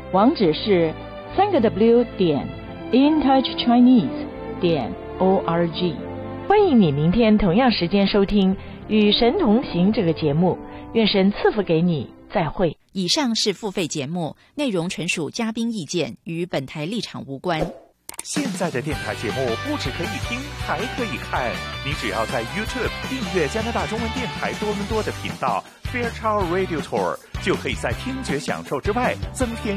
网址是3w.intouchchinese.org。欢迎你明天同样时间收听《与神同行》这个节目，愿神赐福给你，再会。 以上是付费节目，内容纯属嘉宾意见，与本台立场无关。 现在的电台节目不只可以听，还可以看。你只要在 YouTube 订阅加拿大中文电台多伦多的频道 Fairchild Radio Tour， 就可以在听觉享受之外增添